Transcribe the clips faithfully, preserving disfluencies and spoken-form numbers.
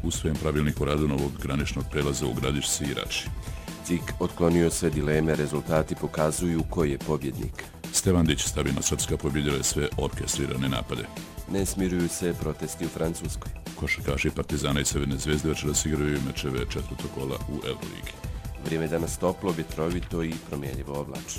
usvojen pravilnik o radu novog graničnog prelaza u Gradišci i Rači. C I K otklonio sve dileme, rezultati pokazuju ko je pobjednik. Stevandić, stabilna Srpska, pobjedila je sve orkestrirane napade. Ne smiruju se protesti u Francuskoj. Košarkaši Partizana i Crvene zvezde večeras igraju mečeve četvrtog kola u Euroligi. Vrijeme je danas toplo, vjetrovito i promjenjivo oblačno.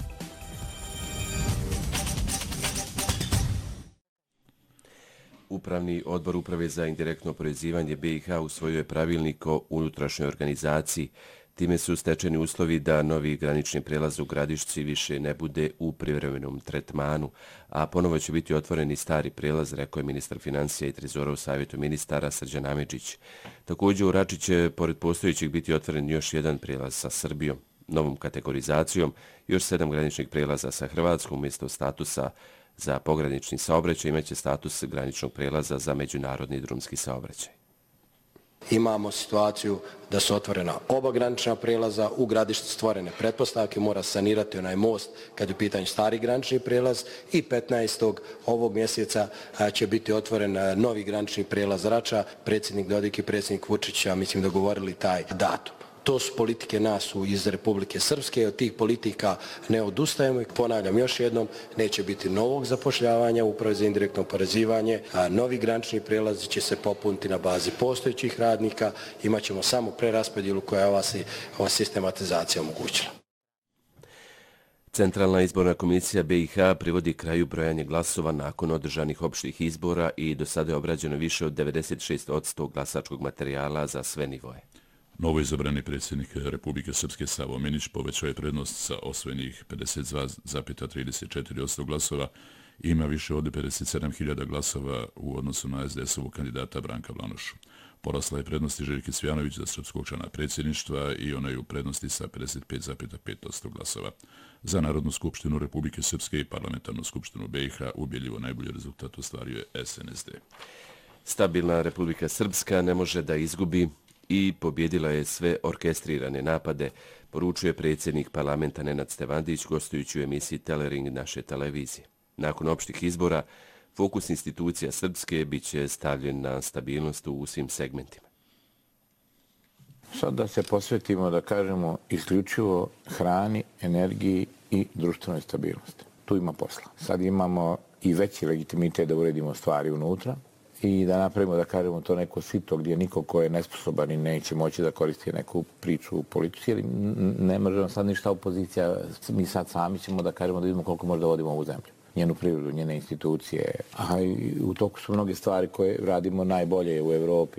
Upravni odbor Uprave za indirektno oporezivanje B i H usvojio je pravilnik o unutrašnjoj organizaciji. Time su stečeni uslovi da novi granični prijelaz u Gradišci više ne bude u privremenom tretmanu, a ponovo će biti otvoren i stari prijelaz, rekao je ministar financija i trezora u savjetu ministara Srđan Amidžić. Također u Rači će, pored postojećeg, biti otvoren još jedan prijelaz sa Srbijom. Novom kategorizacijom još sedam graničnih prijelaza sa Hrvatskom umjesto statusa za pogranični saobraćaj imaće status graničnog prijelaza za međunarodni drumski saobraćaj. Imamo situaciju da su otvorena oba granična prijelaza, u Gradišci stvorene pretpostavke, mora sanirati onaj most kad je u pitanju stari granični prijelaz i petnaestog ovog mjeseca će biti otvoren novi granični prijelaz Rača. Predsjednik Dodik i predsjednik Vučić, mislim, dogovorili taj datum. To su politike nas iz Republike Srpske, od tih politika ne odustajemo i ponavljam još jednom, neće biti novog zapošljavanja u Upravi za indirektno oporezivanje, a novi granični prijelazi će se popuniti na bazi postojećih radnika, imat ćemo samo preraspodjelu koja je ova, ova sistematizacija omogućila. Centralna izborna komisija B i H privodi kraju brojanje glasova nakon održanih opštih izbora i do sada je obrađeno više od devedeset šest posto glasačkog materijala za sve nivoje. Novo izabrani predsjednik Republike Srpske Savo Minić povećao je prednost sa osvojenih pedeset dva zarez trideset četiri posto glasova i ima više od pedeset sedam hiljada glasova u odnosu na S D S-ovog kandidata Branka Vlanošu. Porasla je prednost i Željke Cvijanović za srpskog člana predsjedništva i ona je u prednosti sa pedeset pet zarez pet posto glasova. Za Narodnu skupštinu Republike Srpske i Parlamentarnu skupštinu B i H ubjedljivo najbolji rezultat ostvario je S N S D. Stabilna Republika Srpska ne može da izgubi i pobjedila je sve orkestrirane napade, poručuje predsjednik parlamenta Nenad Stevandić gostujući u emisiji Telering naše televizije. Nakon opštih izbora, fokus institucija Srpske bit će stavljen na stabilnost u svim segmentima. Sad da se posvetimo, da kažemo, isključivo hrani, energiji i društvenoj stabilnosti. Tu ima posla. Sad imamo i veći legitimitet da uredimo stvari unutra i da napravimo, da kažemo, to neko sito gdje niko ko je nesposoban i neće moći da koristi neku priču u politici, jer ne možemo sad ništa opozicija, mi sad sami ćemo da kažemo da vidimo koliko možda vodimo ovu zemlju, njenu privredu, njene institucije, a i u toku su mnoge stvari koje radimo najbolje u Evropi.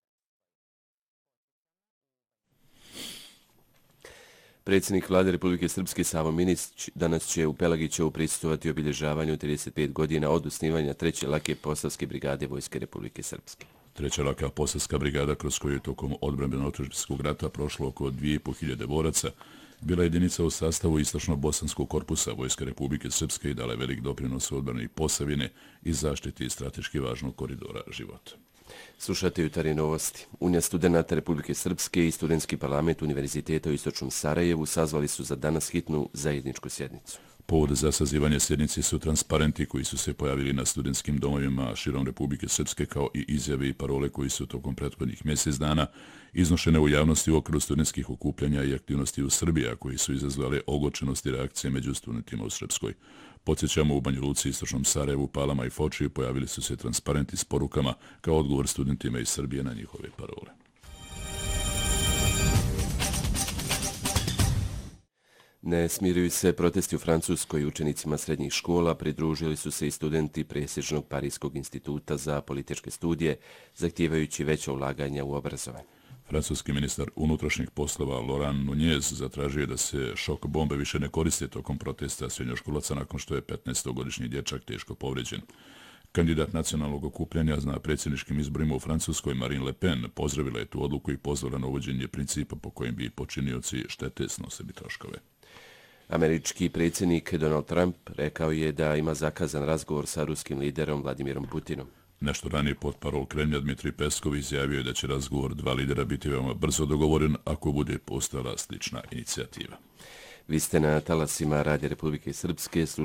Predsjednik vlade Republike Srpske Savo Minić danas će u Pelagićevu prisustvovati obilježavanju trideset pet godina od osnivanja treće lake posavske brigade Vojske Republike Srpske. Treća laka posavska brigada, kroz koju je tokom odbrambeno-otadžbinskog rata prošlo oko dvije i po hiljade boraca, bila jedinica u sastavu Istočno-Bosanskog korpusa Vojske Republike Srpske i dala je velik doprinos u odbrani Posavine i zaštiti strateški važnog koridora života. Slušate jutarnje novosti. Unija studenata Republike Srpske i Studentski parlament Univerziteta u Istočnom Sarajevu sazvali su za danas hitnu zajedničku sjednicu. Povod za sazivanje sjednice su transparenti koji su se pojavili na studentskim domovima širom Republike Srpske, kao i izjave i parole koji su tokom prethodnih mjesec dana iznošene u javnosti u okviru studentskih okupljanja i aktivnosti u Srbiji, a koji su izazvale ogorčenost i reakcije među studentima u Srpskoj. Podsjećamo, u Banja Luci, Istočnom Sarajevu, Palama i Foči pojavili su se transparenti s porukama kao odgovor studentima iz Srbije na njihove parole. Ne smiruju se protesti u Francuskoj. Učenicima srednjih škola pridružili su se i studenti Presježnog Parijskog instituta za političke studije, zahtijevajući veća ulaganja u obrazovanje. Francuski ministar unutrašnjih poslova Laurent Nunez zatražio je da se šok bombe više ne koriste tokom protesta srednjoškolaca nakon što je petnaestogodišnji dječak teško povređen. Kandidat nacionalnog okupljanja na predsjedničkim izborima u Francuskoj Marine Le Pen pozdravila je tu odluku i pozvala na uvođenje principa po kojem bi počinioci štete snosili troškove. Američki predsjednik Donald Trump rekao je da ima zakazan razgovor sa ruskim liderom Vladimirom Putinom. Nešto ranije potparol Kremlja Dmitrij Peskov izjavio je da će razgovor dva lidera biti veoma brzo dogovoren ako bude postala slična inicijativa. Vi ste na talasima Radija Republike Srpske, slušali